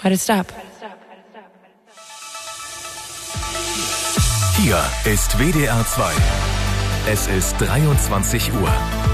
Why to stop? Hier ist WDR 2. Es ist 23 Uhr.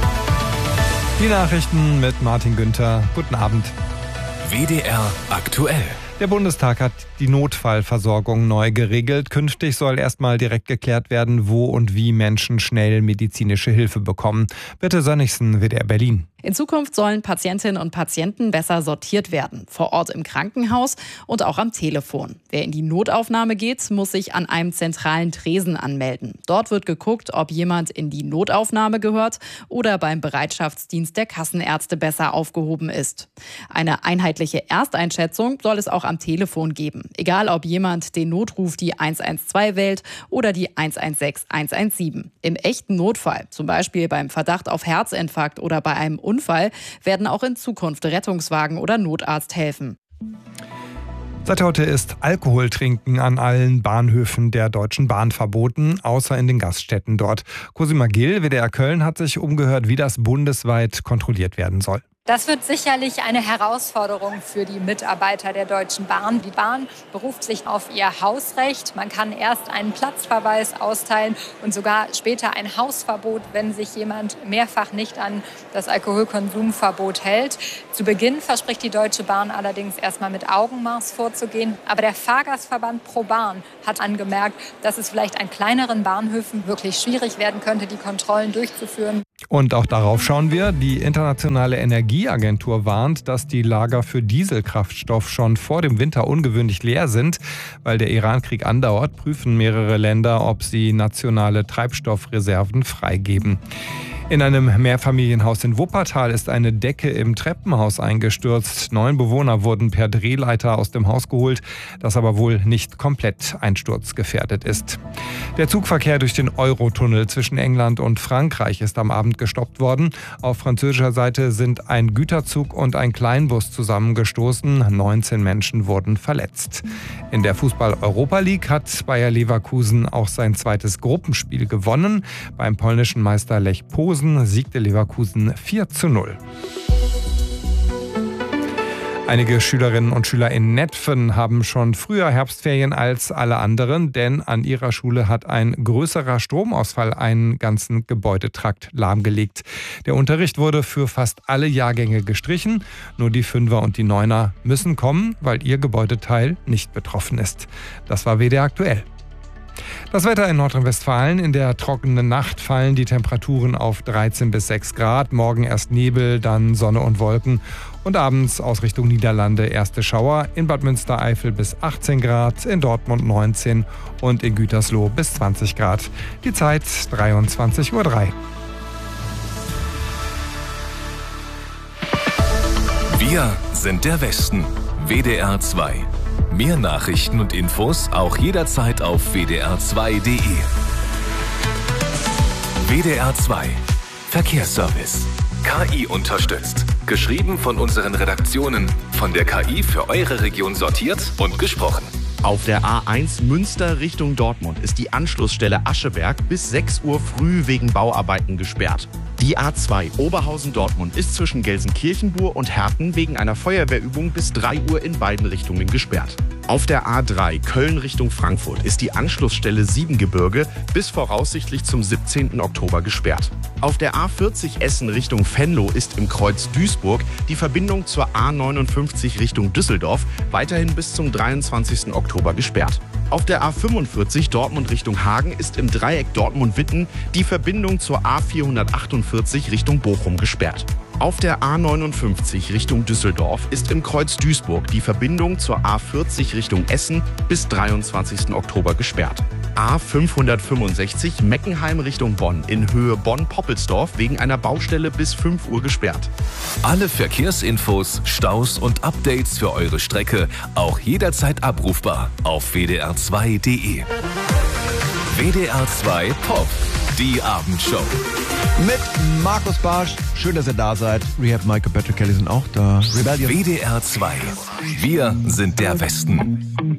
Die Nachrichten mit Martin Günther. Guten Abend. WDR aktuell. Der Bundestag hat die Notfallversorgung neu geregelt. Künftig soll erstmal direkt geklärt werden, wo und wie Menschen schnell medizinische Hilfe bekommen. Birte Sönnigsen, WDR Berlin. In Zukunft sollen Patientinnen und Patienten besser sortiert werden, vor Ort im Krankenhaus und auch am Telefon. Wer in die Notaufnahme geht, muss sich an einem zentralen Tresen anmelden. Dort wird geguckt, ob jemand in die Notaufnahme gehört oder beim Bereitschaftsdienst der Kassenärzte besser aufgehoben ist. Eine einheitliche Ersteinschätzung soll es auch am Telefon geben. Egal, ob jemand den Notruf die 112 wählt oder die 116 117. Im echten Notfall, zum Beispiel beim Verdacht auf Herzinfarkt oder bei einem Unfall, werden auch in Zukunft Rettungswagen oder Notarzt helfen. Seit heute ist Alkoholtrinken an allen Bahnhöfen der Deutschen Bahn verboten, außer in den Gaststätten dort. Cosima Gill, WDR Köln, hat sich umgehört, wie das bundesweit kontrolliert werden soll. Das wird sicherlich eine Herausforderung für die Mitarbeiter der Deutschen Bahn. Die Bahn beruft sich auf ihr Hausrecht. Man kann erst einen Platzverweis austeilen und sogar später ein Hausverbot, wenn sich jemand mehrfach nicht an das Alkoholkonsumverbot hält. Zu Beginn verspricht die Deutsche Bahn allerdings erstmal mit Augenmaß vorzugehen. Aber der Fahrgastverband ProBahn hat angemerkt, dass es vielleicht an kleineren Bahnhöfen wirklich schwierig werden könnte, die Kontrollen durchzuführen. Und auch darauf schauen wir. Die Internationale Energieagentur warnt, dass die Lager für Dieselkraftstoff schon vor dem Winter ungewöhnlich leer sind. Weil der Iran-Krieg andauert, prüfen mehrere Länder, ob sie nationale Treibstoffreserven freigeben. In einem Mehrfamilienhaus in Wuppertal ist eine Decke im Treppenhaus eingestürzt. 9 Bewohner wurden per Drehleiter aus dem Haus geholt, das aber wohl nicht komplett einsturzgefährdet ist. Der Zugverkehr durch den Eurotunnel zwischen England und Frankreich ist am Abend gestoppt worden. Auf französischer Seite sind ein Güterzug und ein Kleinbus zusammengestoßen. 19 Menschen wurden verletzt. In der Fußball-Europa League hat Bayer Leverkusen auch sein zweites Gruppenspiel gewonnen. Beim polnischen Meister Lech Posen siegte Leverkusen 4:0. Einige Schülerinnen und Schüler in Netphen haben schon früher Herbstferien als alle anderen, denn an ihrer Schule hat ein größerer Stromausfall einen ganzen Gebäudetrakt lahmgelegt. Der Unterricht wurde für fast alle Jahrgänge gestrichen. Nur die 5er und die 9er müssen kommen, weil ihr Gebäudeteil nicht betroffen ist. Das war WDR aktuell. Das Wetter in Nordrhein-Westfalen. In der trockenen Nacht fallen die Temperaturen auf 13 bis 6 Grad. Morgen erst Nebel, dann Sonne und Wolken. Und abends aus Richtung Niederlande erste Schauer. In Bad Münstereifel bis 18 Grad, in Dortmund 19 und in Gütersloh bis 20 Grad. Die Zeit 23:03 Uhr. Wir sind der Westen. WDR 2. Mehr Nachrichten und Infos auch jederzeit auf wdr2.de. WDR 2. Verkehrsservice. KI unterstützt. Geschrieben von unseren Redaktionen. Von der KI für eure Region sortiert und gesprochen. Auf der A1 Münster Richtung Dortmund ist die Anschlussstelle Ascheberg bis 6 Uhr früh wegen Bauarbeiten gesperrt. Die A2 Oberhausen-Dortmund ist zwischen Gelsenkirchenburg und Herten wegen einer Feuerwehrübung bis 3 Uhr in beiden Richtungen gesperrt. Auf der A3 Köln Richtung Frankfurt ist die Anschlussstelle Siebengebirge bis voraussichtlich zum 17. Oktober gesperrt. Auf der A40 Essen Richtung Venlo ist im Kreuz Duisburg die Verbindung zur A59 Richtung Düsseldorf weiterhin bis zum 23. Oktober gesperrt. Auf der A45 Dortmund Richtung Hagen ist im Dreieck Dortmund-Witten die Verbindung zur A448 Richtung Bochum gesperrt. Auf der A59 Richtung Düsseldorf ist im Kreuz Duisburg die Verbindung zur A40 Richtung Essen bis 23. Oktober gesperrt. A565 Meckenheim Richtung Bonn in Höhe Bonn-Poppelsdorf wegen einer Baustelle bis 5 Uhr gesperrt. Alle Verkehrsinfos, Staus und Updates für eure Strecke auch jederzeit abrufbar auf wdr2.de. WDR 2 Pop, die Abendshow. Mit Markus Barsch. Schön, dass ihr da seid. Rehab, Mike und Patrick Kelly sind auch da. Rebellion. WDR 2. Wir sind der Westen.